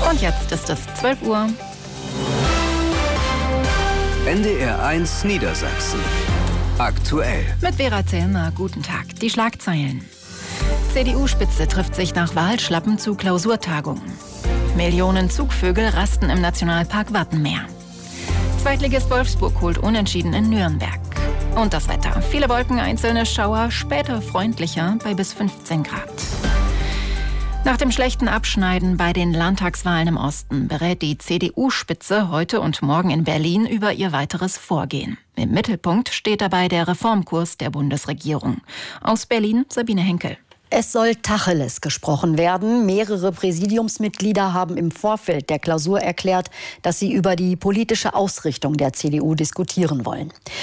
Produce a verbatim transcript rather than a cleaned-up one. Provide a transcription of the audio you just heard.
Und jetzt ist es zwölf Uhr. N D R eins Niedersachsen. Aktuell. Mit Vera Zellmer, guten Tag. Die Schlagzeilen. C D U-Spitze trifft sich nach Wahlschlappen zu Klausurtagung. Millionen Zugvögel rasten im Nationalpark Wattenmeer. Zweitligist Wolfsburg holt Unentschieden in Nürnberg. Und das Wetter. Viele Wolken, einzelne Schauer, später freundlicher bei bis fünfzehn Grad. Nach dem schlechten Abschneiden bei den Landtagswahlen im Osten berät die C D U-Spitze heute und morgen in Berlin über ihr weiteres Vorgehen. Im Mittelpunkt steht dabei der Reformkurs der Bundesregierung. Aus Berlin Sabine Henkel. Es soll Tacheles gesprochen werden. Mehrere Präsidiumsmitglieder haben im Vorfeld der Klausur erklärt, dass sie über die politische Ausrichtung der C D U diskutieren wollen.